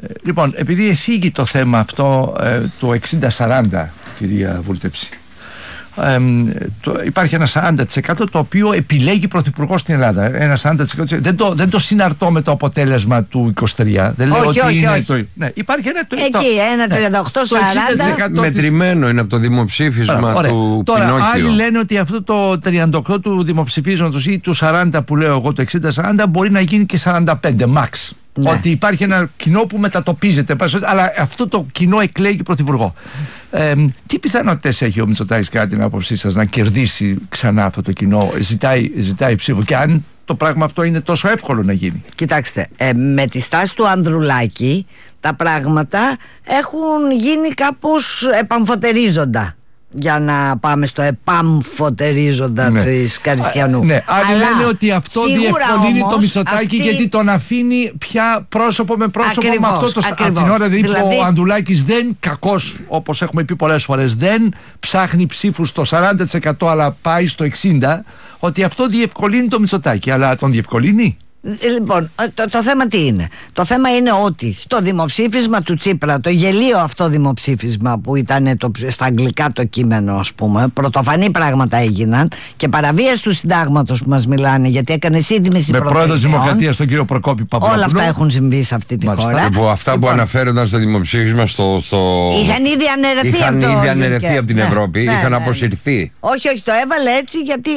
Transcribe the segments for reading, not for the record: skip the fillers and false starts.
Λοιπόν, επειδή εισήγει το θέμα αυτό το 60-40, κυρία Βούλτεψη, υπάρχει ένα 40% το οποίο επιλέγει πρωθυπουργό στην Ελλάδα. Ένα 40% δεν το συναρτώ με το αποτέλεσμα του 23. Δεν λέω ότι είναι. Ναι, υπάρχει ένα 38-40%. Μετρημένο είναι από το δημοψήφισμα του Τώρα, Πινόκιο. άλλοι λένε ότι αυτό το 38 του δημοψηφίσματος ή του 40 που λέω εγώ, το 60-40, μπορεί να γίνει και 45 max. Ναι. Ότι υπάρχει ένα κοινό που μετατοπίζεται, αλλά αυτό το κοινό εκλέγει πρωθυπουργό. Τι πιθανότητες έχει ο Μητσοτάκης, κατά την άποψή σας, να κερδίσει ξανά αυτό το κοινό? Ζητάει ψήφο, και αν το πράγμα αυτό είναι τόσο εύκολο να γίνει? Κοιτάξτε, με τη στάση του Ανδρουλάκη τα πράγματα έχουν γίνει κάπως επαμφωτερίζοντα, για να πάμε στο επαμφωτερίζοντα της Καριστιανού. Ναι, άλλοι λένε ότι αυτό διευκολύνει το Μητσοτάκη, γιατί τον αφήνει πια πρόσωπο με πρόσωπο. Ακριβώς, με αυτό. Από την ώρα δηλαδή, ο Ανδρουλάκης δεν, κακώς, όπως έχουμε πει πολλές φορές, δεν ψάχνει ψήφους στο 40% αλλά πάει στο 60%, ότι αυτό διευκολύνει το Μητσοτάκη. Αλλά τον διευκολύνει? Λοιπόν, το θέμα τι είναι? Το θέμα είναι ότι στο δημοψήφισμα του Τσίπρα, το γελίο αυτό δημοψήφισμα που ήταν στα αγγλικά το κείμενο, ας πούμε, πρωτοφανή πράγματα έγιναν και παραβίαση του συντάγματος που μας μιλάνε, γιατί έκανε σύντμηση με πρόεδρο της Δημοκρατίας τον κύριο Προκόπη Παπαδόπουλο. Όλα αυτά έχουν συμβεί σε αυτή τη χώρα. Αυτά που αναφέρονταν στο δημοψήφισμα είχαν ήδη αναιρεθεί από την Ευρώπη, είχαν αποσυρθεί. Όχι, το έβαλε έτσι γιατί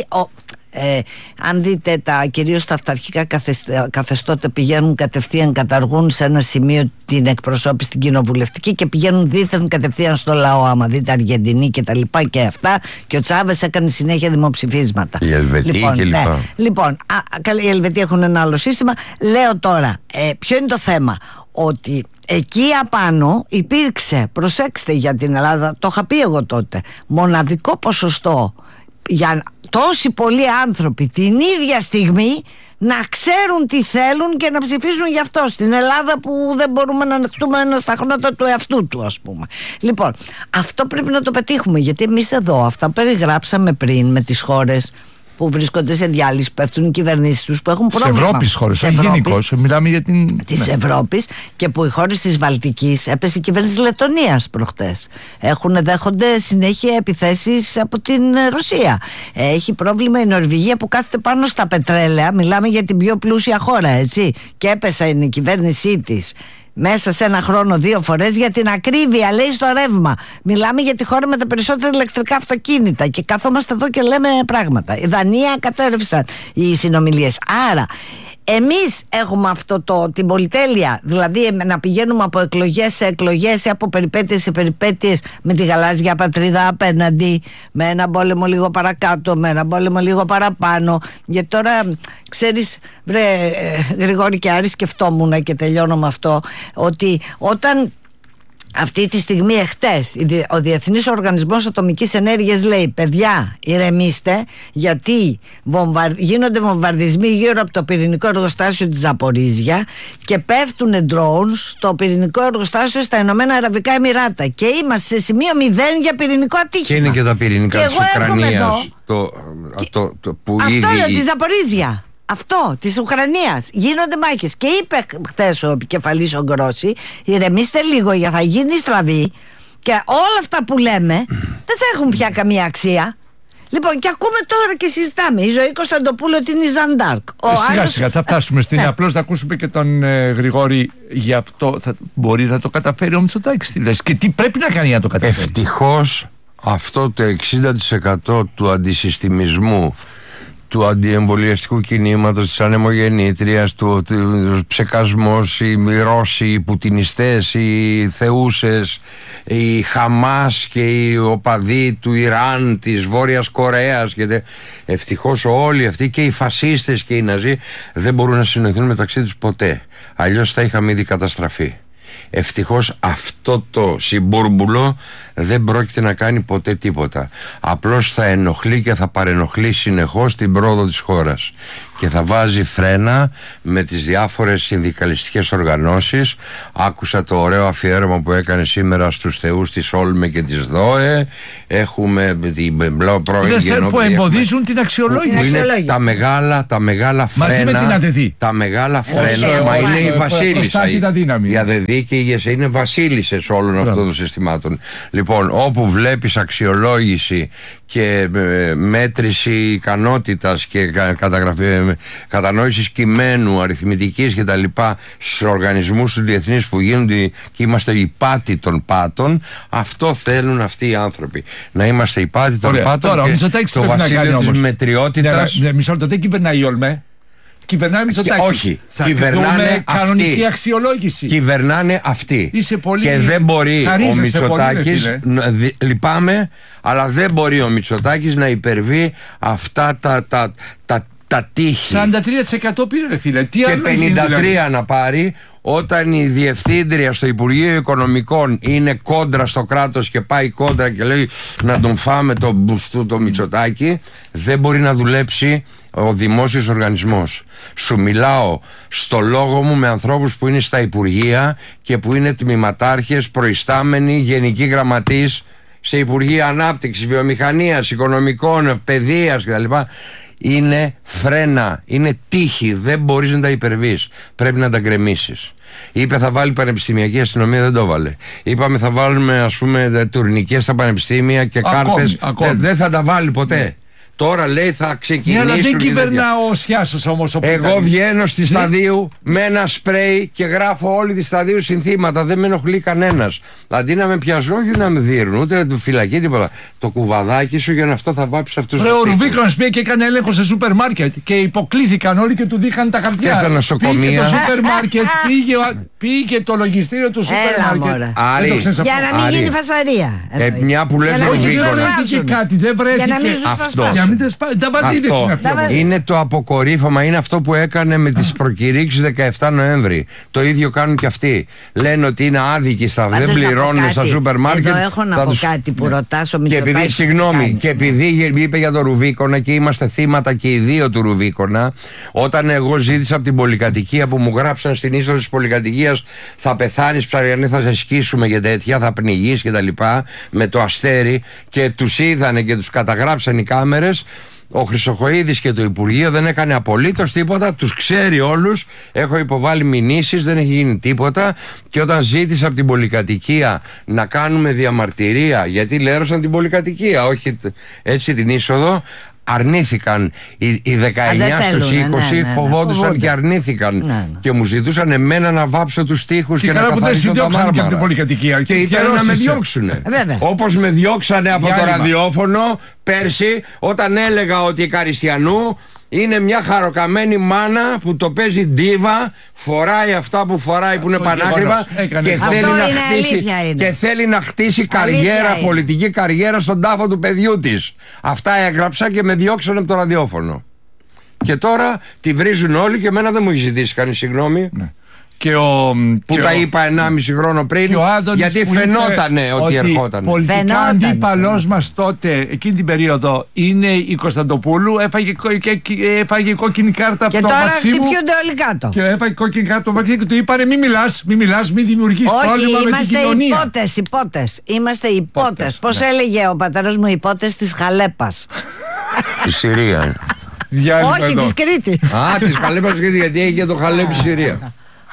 αν δείτε κυρίως τα αυταρχικά καθεστώτα πηγαίνουν κατευθείαν, καταργούν σε ένα σημείο την εκπροσώπηση την κοινοβουλευτική και πηγαίνουν δίθεν κατευθείαν στο λαό. Άμα δείτε Αργεντινή και τα λοιπά και αυτά, και ο Τσάβες έκανε συνέχεια δημοψηφίσματα. Η Ελβετία και λοιπά. Λοιπόν, οι Ελβετοί έχουν ένα άλλο σύστημα. Λέω τώρα, ποιο είναι το θέμα? Ότι εκεί απάνω υπήρξε, προσέξτε για την Ελλάδα, το είχα πει εγώ τότε, μοναδικό ποσοστό για τόσοι πολλοί άνθρωποι την ίδια στιγμή να ξέρουν τι θέλουν και να ψηφίσουν γι' αυτό, στην Ελλάδα που δεν μπορούμε να ανεχτούμε ένα στα χνότα του εαυτού του, ας πούμε. Λοιπόν, αυτό πρέπει να το πετύχουμε, γιατί εμείς εδώ αυτά περιγράψαμε πριν με τις χώρες που βρίσκονται σε διάλυση, που πέφτουν οι κυβερνήσεις τους, που έχουν πρόβλημα. Της Ευρώπης χώρες, όχι γενικώς. Μιλάμε για την. Της Ευρώπης, και που οι χώρες της Βαλτικής, έπεσε η κυβέρνηση της Λεττονίας προχτές. Δέχονται συνέχεια επιθέσεις από την Ρωσία. Έχει πρόβλημα η Νορβηγία που κάθεται πάνω στα πετρέλαια. Μιλάμε για την πιο πλούσια χώρα, έτσι. Και έπεσε η κυβέρνησή της μέσα σε ένα χρόνο 2 φορές για την ακρίβεια, λέει, στο ρεύμα. Μιλάμε για τη χώρα με τα περισσότερα ηλεκτρικά αυτοκίνητα και καθόμαστε εδώ και λέμε πράγματα. Η Δανία κατέρευσαν οι συνομιλίες. Άρα εμείς έχουμε την πολυτέλεια, δηλαδή να πηγαίνουμε από εκλογές σε εκλογές ή από περιπέτειες σε περιπέτειες, με τη γαλάζια πατρίδα απέναντι, με ένα πόλεμο λίγο παρακάτω, με ένα πόλεμο λίγο παραπάνω. Γιατί τώρα, ξέρεις, Γρηγόρη και Άρη, σκεφτόμουν και τελειώνω με αυτό, ότι όταν αυτή τη στιγμή, εχθές, ο Διεθνής Οργανισμός Ατομικής Ενέργειας λέει: παιδιά, ηρεμήστε, γιατί γίνονται βομβαρδισμοί γύρω από το πυρηνικό εργοστάσιο της Ζαπορίζια και πέφτουν drones στο πυρηνικό εργοστάσιο στα Ηνωμένα Αραβικά Εμιράτα. Και είμαστε σε σημείο 0 για πυρηνικό ατύχημα. Και είναι και τα πυρηνικά της Ουκρανίας. Αυτό είναι τη Ζαπορίζια. Αυτό, της Ουκρανίας. Γίνονται μάχες. Και είπε χθες ο επικεφαλής ο Γκρόση: ηρεμήστε λίγο, για θα γίνει στραβή και όλα αυτά που λέμε δεν θα έχουν πια καμία αξία. Λοιπόν, και ακούμε τώρα και συζητάμε. Η Ζωή Κωνσταντοπούλου ότι είναι η Ζαντάρκ. Σιγά σιγά θα φτάσουμε στην. Απλώς να ακούσουμε και τον Γρηγόρη. Γι' αυτό μπορεί να το καταφέρει ο Μητσοτάκης, τι λες, και τι πρέπει να κάνει να το καταφέρει? Ευτυχώς αυτό το 60% του αντισυστημισμού, του αντιεμβολιαστικού κινήματος, της ανεμογεννήτριας, του ψεκασμός, οι Ρώσοι, οι Πουτινιστές, οι θεούσες, οι Χαμάς και οι οπαδοί του Ιράν, της Βόρειας Κορέας, ευτυχώς όλοι αυτοί και οι φασίστες και οι Ναζί δεν μπορούν να συνοηθούν μεταξύ τους ποτέ, αλλιώς θα είχαμε ήδη καταστραφεί. Ευτυχώς αυτό το συμπούρμπουλο δεν πρόκειται να κάνει ποτέ τίποτα. Απλώς θα ενοχλεί και θα παρενοχλεί συνεχώς την πρόοδο της χώρας. και θα βάζει φρένα με τις διάφορες συνδικαλιστικές οργανώσεις. Άκουσα το ωραίο αφιέρωμα που έκανε σήμερα στους θεούς της Όλμε και της ΔΟΕ. Έχουμε την πρώην γενόπλη που εμποδίζουν την αξιολόγηση. Είναι τα μεγάλα φρένα. Μαζί με την ΑΔΕΔΗ. Τα μεγάλα φρένα, μα είναι η βασίλισσα. Η ΑΔΕΔΗ και η ΙΕΣΕ είναι βασίλισσες όλων αυτών των συστημάτων. Λοιπόν, όπου βλέπεις αξιολόγηση και μέτρηση ικανότητας και κατανόησης κειμένου, αριθμητικής και τα λοιπά στους οργανισμούς τους διεθνείς που γίνονται και είμαστε οι πάτοι των πάτων, αυτό θέλουν αυτοί οι άνθρωποι. Να είμαστε οι πάτοι των πάτων. Τώρα, και το βασίλειο της μετριότητας. Μισό λεπτό, δεν κυβερνάει η Όλμε. Κυβερνάει Μητσοτάκης. Όχι, κυβερνάνε κανονική αξιολόγηση. Κυβερνάνε αυτοί. Πολύ... Και δεν μπορεί ο Μητσοτάκης, λυπάμαι, αλλά δεν μπορεί ο Μητσοτάκης να υπερβεί αυτά τα τείχη. 43% πήρε, ρε φίλε. Τι και 53% να πάρει, όταν η διευθύντρια στο Υπουργείο Οικονομικών είναι κόντρα στο κράτος και πάει κόντρα και λέει να τον φάμε το μπουστού το Μητσοτάκη, δεν μπορεί να δουλέψει ο δημόσιος οργανισμός. Σου μιλάω στο λόγο μου με ανθρώπους που είναι στα Υπουργεία και που είναι τμηματάρχες, προϊστάμενοι, γενικοί γραμματείς σε Υπουργεία Ανάπτυξης, Βιομηχανίας, Οικονομικών, Παιδείας κτλ. Είναι φρένα, είναι τείχη, δεν μπορείς να τα υπερβείς. Πρέπει να τα γκρεμίσεις. Είπε θα βάλει πανεπιστημιακή αστυνομία, δεν το βάλε. Είπαμε θα βάλουμε ας πούμε τουρνικές στα πανεπιστήμια και κάρτες. Δεν θα τα βάλει ποτέ. Τώρα λέει θα ξεκινήσουν. Ναι, αλλά δεν κυβερνά ο Σιάσος όμως. Εγώ βγαίνω στη Σταδίου με ένα σπρέι και γράφω όλη τη Σταδίου συνθήματα. Δεν με ενοχλεί κανένας. Αντί να με πιάσουν, όχι να με δίνουν, ούτε φυλακή, τίποτα. Το κουβαδάκι σου για να αυτό θα βάψει αυτούς τους. Ο Ρουβίκονας πήγε και έκανε έλεγχο σε σούπερ μάρκετ και υποκλήθηκαν όλοι και του δείχαν τα χαρτιά. Και στα νοσοκομεία. Πήγε το σούπερ μάρκετ, πήγε το λογιστήριο του σούπερ μάρκετ. Για να μην γίνει φασαρία. Μια που λες δεν βρέθηκε αυτό. Αυτό είναι το αποκορύφωμα, είναι αυτό που έκανε με τις προκηρύξεις 17 Νοέμβρη. Το ίδιο κάνουν και αυτοί. Λένε ότι είναι άδικοι δεν πληρώνουν στα σούπερ μάρκετ. Εδώ έχω να πω κάτι που ρωτάς ο Μητσοτάκης. Και επειδή είπε για το Ρουβίκονα και είμαστε θύματα και οι δύο του Ρουβίκονα, όταν εγώ ζήτησα από την πολυκατοικία που μου γράψαν στην είσοδο της πολυκατοικίας θα πεθάνεις Ψαριανή, θα σε σκίσουμε και τέτοια, θα πνιγείς και τα λοιπά, με το αστέρι, και τους είδανε και τους καταγράψαν οι κάμερες, ο Χρυσοχοΐδης και το Υπουργείο δεν έκανε απολύτως τίποτα, τους ξέρει όλους. Έχω υποβάλει μηνύσεις, δεν έχει γίνει τίποτα. Και όταν ζήτησα από την πολυκατοικία να κάνουμε διαμαρτυρία, γιατί λέρωσαν την πολυκατοικία, όχι έτσι την είσοδο, αρνήθηκαν. Οι 19 στους 20 φοβόντουσαν και αρνήθηκαν. Και μου ζητούσαν εμένα να βάψω τους τοίχους και να καθαρίσω τα μάρμαρα. Και ήθελαν να με διώξουν. Όπως με διώξανε από το ραδιόφωνο πέρσι, όταν έλεγα ότι η Καριστιανού είναι μια χαροκαμένη μάνα που το παίζει ντίβα, φοράει αυτά που φοράει που είναι πανάκριβα και θέλει να χτίσει καριέρα, πολιτική καριέρα στον τάφο του παιδιού της. Αυτά έγραψα και με διώξανε από το ραδιόφωνο. Και τώρα τη βρίζουν όλοι και εμένα δεν μου έχει ζητήσει κανείς συγγνώμη. Ναι. Τα είπα 1,5 χρόνο πριν, γιατί φαινότανε ότι ερχόταν. Πολιτικά αντίπαλός μας τότε, εκείνη την περίοδο, είναι η Κωνσταντοπούλου. Έφαγε κόκκινη κάρτα από το Μαξίμου. Και τώρα χτυπιούνται όλοι κάτω. Και έφαγε κόκκινη κάρτα από το Μαξίμου και του είπανε μην μιλάς, μην δημιουργείς πρόβλημα με την κοινωνία. Όχι, είμαστε υπότες. Πώς έλεγε ο πατέρας μου, υπότες της Χαλέπας. Τη Συρία. Όχι, της Κρήτης. Α, της Χαλέπας, γιατί έχει και το Χαλέπι Συρία.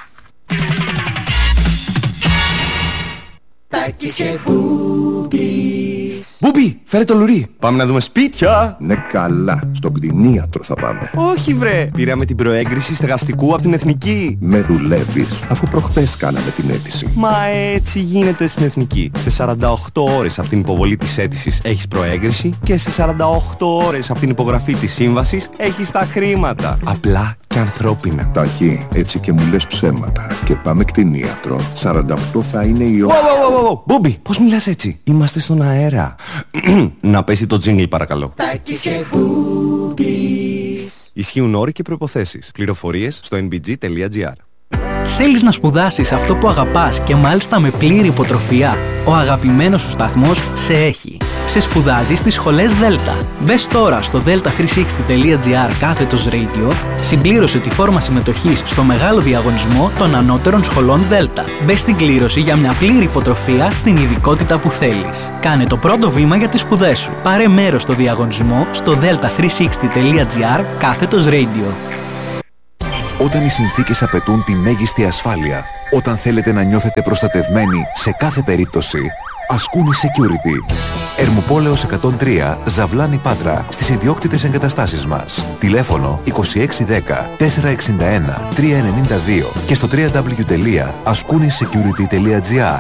Τάκης και Μπούμπης. Μπούμπη, φέρε το λουρί. Πάμε να δούμε σπίτια. Ναι καλά, στον κτηνίατρο θα πάμε. Όχι βρε, πήραμε την προέγκριση στεγαστικού από την Εθνική. Με δουλεύεις, αφού προχτές κάναμε την αίτηση. Μα έτσι γίνεται στην Εθνική. Σε 48 ώρες από την υποβολή της αίτησης έχεις προέγκριση και σε 48 ώρες από την υπογραφή της σύμβασης έχεις τα χρήματα. Απλά και ανθρώπινα. Τάκη, έτσι και μου λες ψέματα. Και πάμε κτηνίατρο. 48 θα είναι η ώρα. Μπούμπη, πώς μιλάς έτσι? Είμαστε στον αέρα. Να πέσει το τζίνγκλ παρακαλώ. Τάκης και Μπούμπης. Ισχύουν όροι και προϋποθέσεις. Πληροφορίες στο nbg.gr. Θέλεις να σπουδάσεις αυτό που αγαπάς και μάλιστα με πλήρη υποτροφία? Ο αγαπημένος σου σταθμός σε έχει. Σε σπουδάζει στις σχολές Δέλτα. Μπες τώρα στο delta360.gr/radio, συμπλήρωσε τη φόρμα συμμετοχής στο μεγάλο διαγωνισμό των ανώτερων σχολών Δέλτα. Μπες στην κλήρωση για μια πλήρη υποτροφία στην ειδικότητα που θέλεις. Κάνε το πρώτο βήμα για τις σπουδές σου. Πάρε μέρος στο διαγωνισμό στο delta360.gr/radio. Όταν οι συνθήκες απαιτούν τη μέγιστη ασφάλεια, όταν θέλετε να νιώθετε προστατευμένοι σε κάθε περίπτωση, Ασκούνη Security. Ερμουπόλεως 103, Ζαβλάνη Πάτρα, στις ιδιόκτητες εγκαταστάσεις μας. Τηλέφωνο 2610 461 392 και στο www.askounisecurity.gr.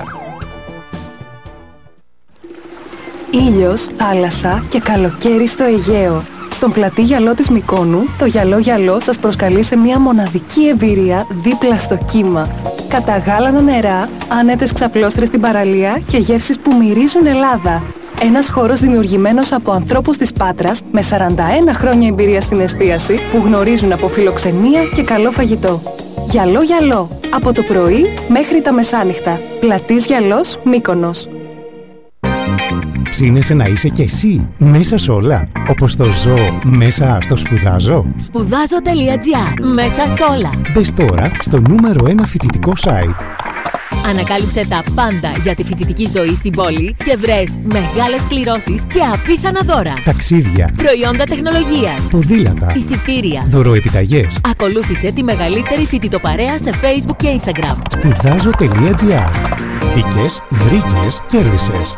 Ήλιος, θάλασσα και καλοκαίρι στο Αιγαίο. Στον πλατή γυαλό της Μυκόνου, το γυαλό σας προσκαλεί σε μια μοναδική εμπειρία δίπλα στο κύμα. Καταγάλανα νερά, άνετες ξαπλώστρες στην παραλία και γεύσεις που μυρίζουν Ελλάδα. Ένας χώρος δημιουργημένος από ανθρώπους της Πάτρας με 41 χρόνια εμπειρία στην εστίαση που γνωρίζουν από φιλοξενία και καλό φαγητό. Γυαλό, από το πρωί μέχρι τα μεσάνυχτα. Πλατής Γυαλός, Μύκονος. Ψήνεσαι να είσαι κι εσύ μέσα σε όλα, όπως το ζω μέσα στο σπουδάζω. Σπουδάζω.gr. Μέσα σε όλα. Μπες τώρα στο νούμερο 1 φοιτητικό site. Ανακάλυψε τα πάντα για τη φοιτητική ζωή στην πόλη και βρες μεγάλες κληρώσεις και απίθανα δώρα. Ταξίδια, προϊόντα τεχνολογίας, ποδήλατα, εισιτήρια, δωροεπιταγές. Ακολούθησε τη μεγαλύτερη φοιτητοπαρέα σε Facebook και Instagram. Σπουδάζω.gr. Μπήκες, βρήκες, κέρδισες.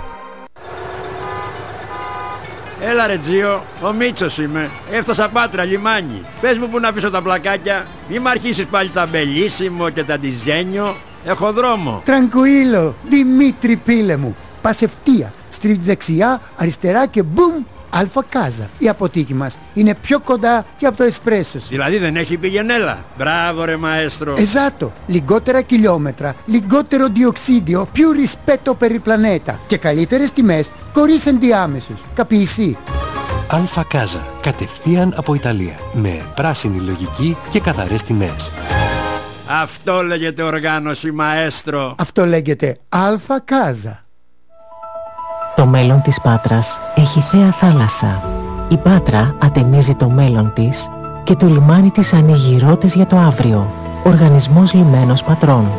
Έλα ρε Τζίο, ο Μίτσος είμαι. Έφτασα Πάτρα, λιμάνι. Πες μου που να πίσω τα πλακάκια. Μη μ' αρχίσεις πάλι τα μπελίσιμο και τα ντιζένιο. Έχω δρόμο. Τραγκουίλο, Δημήτρη πίλε μου. Πας ευθεία, στρίβεις δεξιά, αριστερά και μπουμ, Αλφα Κάζα. Η αποθήκη μας είναι πιο κοντά και από το εσπρέσο σου. Δηλαδή δεν έχει πηγενέλα. Μπράβο ρε μαέστρο. Εζάτο, λιγότερα χιλιόμετρα, λιγότερο διοξίδιο, più rispetto per il pianeta και καλύτερες τιμές χωρίς ενδιάμεσους. Καπιεισί. Αλφα Κάζα, κατευθείαν από Ιταλία, με πράσινη λογική και καθαρές τιμές. Αυτό λέγεται οργάνωση μαέστρο. Αυτό λέγεται Αλφα Κάζα. Το μέλλον της Πάτρας έχει θέα θάλασσα. Η Πάτρα ατενίζει το μέλλον της και το λιμάνι της ανοίγει ρότες για το αύριο. Οργανισμός Λιμένος Πατρών.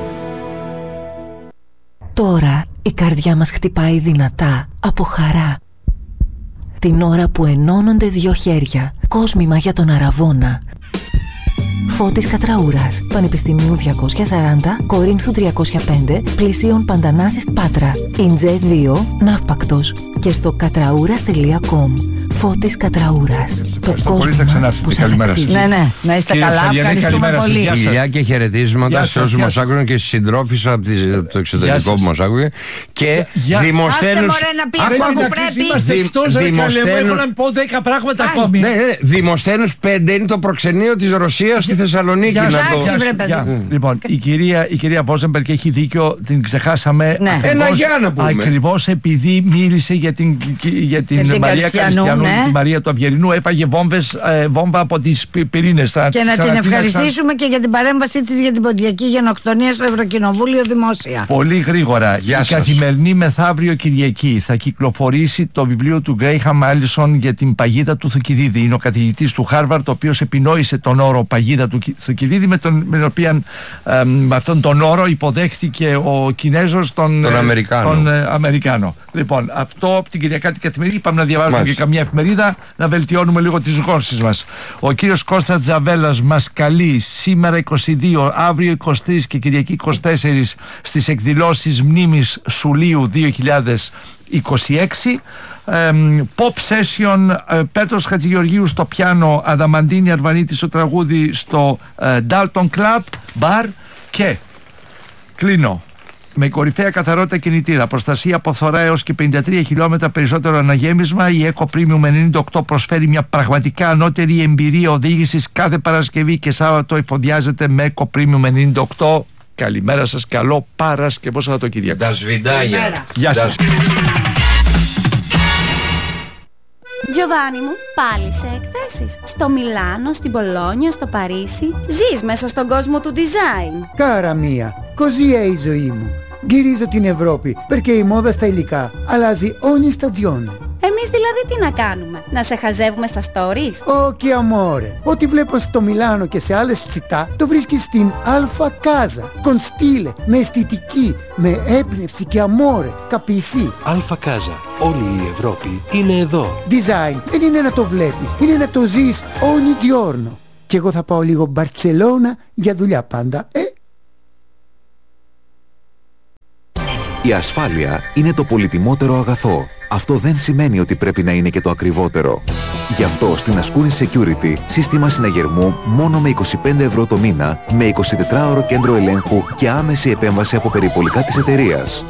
Τώρα η καρδιά μας χτυπάει δυνατά από χαρά. Την ώρα που ενώνονται δύο χέρια, κόσμημα για τον Αραβώνα. Φώτης Κατραούρας, Πανεπιστημίου 240, Κορίνθου 305, Πλησίων Παντανάσης Πάτρα, Ιντζέ 2, Ναύπακτος και στο κατραούρας.com. Φώτης Κατραούρας. Το κόσμο που σας αξίζει. Ναι, να είστε καλά, ευχαριστούμε πολύ. Φιλιά και χαιρετίσματα σε όσους μας άκουγαν και στις συντρόφισσες από το εξωτερικό που μας άκουγαν. Και δημοσθένους... Έχω να πω 10 πράγματα ακόμη. Δημοσθένους 5 είναι το προξενείο της Ρωσίας στη Θεσσαλονίκη. Λοιπόν, η κυρία Βόζεμπεργκ έχει δίκιο, την ξεχάσαμε. Ακριβώς επειδή μίλησε για την Μαρία Κριστιανού, τη Μαρία του Αυγερινού, έφαγε βόμβα από τις πυρήνες. Και να την ευχαριστήσουμε και για την παρέμβασή της για την ποντιακή γενοκτονία στο Ευρωκοινοβούλιο δημόσια. Πολύ γρήγορα. Η καθημερινή μεθαύριο Κυριακή θα κυκλοφορήσει το βιβλίο του Γκρέιχαμ Άλισον για την παγίδα του Θουκυδίδη. Είναι ο καθηγητής του Χάρβαρντ, ο οποίος επινόησε τον όρο παγίδα του Θουκυδίδη, με αυτόν τον όρο υποδέχθηκε ο Κινέζος τον Αμερικάνο. Λοιπόν, αυτό από την Κυριακάτη Καθημερινή. Είπαμε να διαβάζουμε και καμιά εφημερίδα, να βελτιώνουμε λίγο τις γνώσεις μας. Ο κύριος Κώστας Τζαβέλας μας καλεί σήμερα 22, αύριο 23 και Κυριακή 24 στις εκδηλώσεις μνήμης Σουλίου 2026. Pop Session, Πέτρος Χατζηγεωργίου στο πιάνο, Αδαμαντίνη Αρβανίτη στο τραγούδι στο Dalton Club Bar. Και κλείνω με κορυφαία καθαρότητα κινητήρα, προστασία από θωρά έως και 53 χιλιόμετρα περισσότερο αναγέμισμα. Η Eco Premium 98 προσφέρει μια πραγματικά ανώτερη εμπειρία οδήγησης. Κάθε Παρασκευή και Σάββατο εφοδιάζεται με Eco Premium 98. Καλημέρα σας, καλό Παρασκευό Σαββατοκύριακο. Γεια σας. Giovanni μου, πάλι σε εκθέσεις. σχέσεις? Στο Μιλάνο, στην Πολόνια, στο Παρίσι? Ζεις μέσα στον κόσμο του design? Κάρα μία, così è η ζωή μου. Γυρίζω την Ευρώπη, perché η μόδα στα υλικά αλλάζει ogni stagione. Εμείς δηλαδή τι να κάνουμε? Να σε χαζεύουμε στα stories? Όχι αμόρε. Ό,τι βλέπω στο Μιλάνο και σε άλλες τσιτά το βρίσκεις στην Alfa Casa. Con stile, με αισθητική, με έμπνευση και αμόρε. Καπισί. Alfa Casa. Όλη η Ευρώπη είναι εδώ. Design δεν είναι να το βλέπεις, είναι να το ζεις ogni giorno. Και εγώ θα πάω λίγο Μπαρτσελώνα για δουλειά πάντα. Η ασφάλεια είναι το πολυτιμότερο αγαθό. Αυτό δεν σημαίνει ότι πρέπει να είναι και το ακριβότερο. Γι' αυτό στην Ascoonis Security σύστημα συναγερμού μόνο με 25 ευρώ το μήνα, με 24ωρο κέντρο ελέγχου και άμεση επέμβαση από περιπολικά της εταιρείας.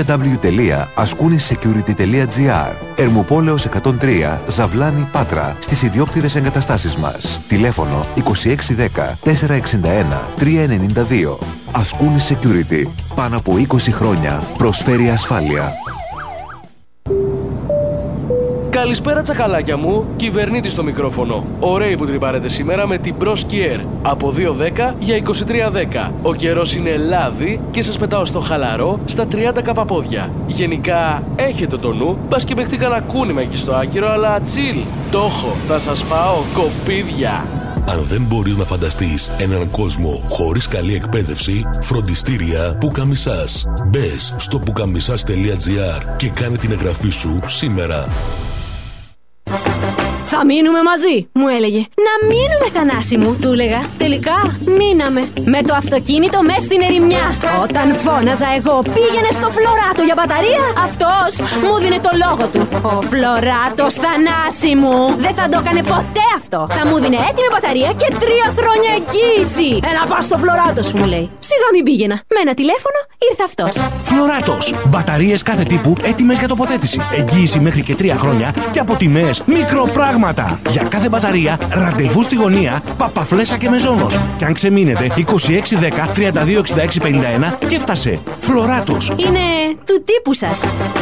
www.ascoonisecurity.gr. Ερμουπόλεως 103, Ζαβλάνη, Πάτρα, στις ιδιόκτητες εγκαταστάσεις μας. Τηλέφωνο 2610 461 392. Ascoonis Security. Πάνω από 20 χρόνια προσφέρει ασφάλεια. Καλησπέρα τσακαλάκια μου, κυβερνήτη στο μικρόφωνο. Ωραίοι που τρυπάρετε σήμερα με την Bros Kier. Από 2.10 για 23.10. Ο καιρός είναι λάδι και σας πετάω στο χαλαρό στα 30 καπαπόδια. Γενικά έχετε το νου, μπας και παιχτεί κανένα κούνημα εκεί στο άκυρο, αλλά τσιλ. Το έχω, θα σας πάω κοπίδια. Αν δεν μπορείς να φανταστείς έναν κόσμο χωρίς καλή εκπαίδευση, φροντιστήρια Πουκαμισάς. Μπες στο pukamisas.gr και κάνε την εγγραφή σου σήμερα. Θα μείνουμε μαζί, μου έλεγε. Να μείνουμε, Θανάση μου, του έλεγα. Τελικά μείναμε. Με το αυτοκίνητο μες στην ερημιά. Όταν φώναζα εγώ πήγαινε στο Φλωράτο για μπαταρία, αυτός μου δίνε το λόγο του. Ο Φλωράτος, Θανάση μου, δεν θα το έκανε ποτέ αυτό. Θα μου δίνε έτοιμη μπαταρία και 3 χρόνια εγγύηση. Να πας στο Φλωράτο σου, μου λέει. Σιγά μην πήγαινα. Με ένα τηλέφωνο ήρθε αυτός. Φλωράτος. Μπαταρίες κάθε τύπου έτοιμες για τοποθέτηση. Εγγύηση μέχρι και 3 χρόνια και από τιμές μικροπράγματα. Για κάθε μπαταρία, ραντεβού στη γωνία, Παπαφλέσσα και Μεζόνος. Και αν ξεμείνετε, 2610 326651 και έφτασε. Φλωράτος. Είναι του τύπου σας.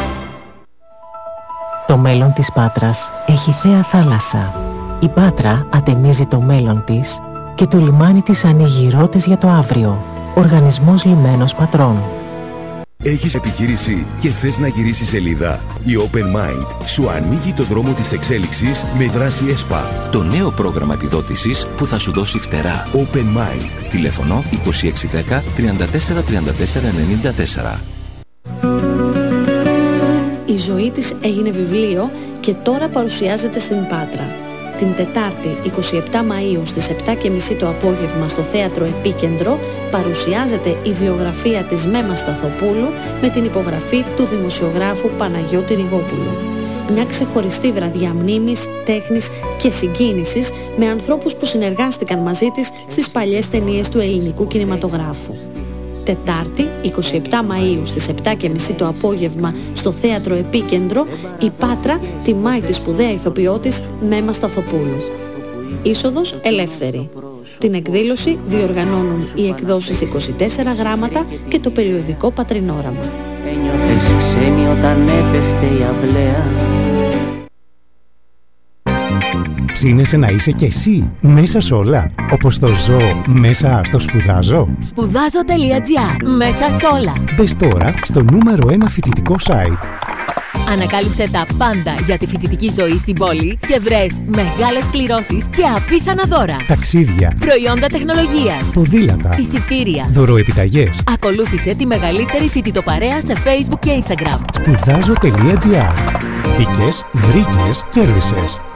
Το μέλλον της Πάτρας έχει θέα θάλασσα. Η Πάτρα ατενίζει το μέλλον της και το λιμάνι της ανοίγει ρότες για το αύριο. Οργανισμός Λιμένος Πατρών. Έχεις επιχείρηση και θες να γυρίσεις σελίδα? Η Open Mind σου ανοίγει το δρόμο της εξέλιξης με δράση ΕΣΠΑ. Το νέο πρόγραμμα επιδότησης που θα σου δώσει φτερά. Open Mind. Τηλέφωνο 2610 34 34 94. Η ζωή της έγινε βιβλίο και τώρα παρουσιάζεται στην Πάτρα. Την Τετάρτη 27 Μαΐου στις 7.30 το απόγευμα στο Θέατρο Επίκεντρο παρουσιάζεται η βιογραφία της Μέμας Σταθοπούλου με την υπογραφή του δημοσιογράφου Παναγιώτη Ριγόπουλου. Μια ξεχωριστή βραδιά μνήμης, τέχνης και συγκίνησης με ανθρώπους που συνεργάστηκαν μαζί της στις παλιές ταινίες του ελληνικού κινηματογράφου. Τετάρτη, 27 Μαΐου στις 7.30 το απόγευμα στο Θέατρο Επίκεντρο, η Πάτρα τιμάει τη σπουδαία ηθοποιό της Μέμα Σταθοπούλου. Είσοδος ελεύθερη. Την εκδήλωση διοργανώνουν οι εκδόσεις 24 γράμματα και το περιοδικό Πατρινόραμα. Ένιωθες ξένη όταν έπεφτε η αυλαία. Ψήνεσαι να είσαι κι εσύ μέσα σ' όλα, όπως το ζω μέσα στο σπουδάζω. Σπουδάζω.gr. Μέσα σ' όλα. Μπες τώρα στο νούμερο 1 φοιτητικό site. Ανακάλυψε τα πάντα για τη φοιτητική ζωή στην πόλη και βρες μεγάλες κληρώσεις και απίθανα δώρα. Ταξίδια, προϊόντα τεχνολογίας, ποδήλατα, εισιτήρια, δωροεπιταγές. Ακολούθησε τη μεγαλύτερη φοιτητοπαρέα σε Facebook και Instagram. Σπουδάζω.gr. Μπήκες, βρήκες, κέρδισες.